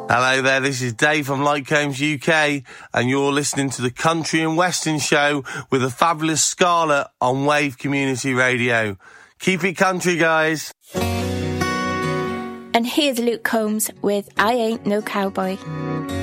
Hello there, this is Dave from Light Combs UK, and you're listening to the Country and Western Show with the fabulous Scarlett on Wave Community Radio. Keep it country, guys. And here's Luke Combs with I Ain't No Cowboy.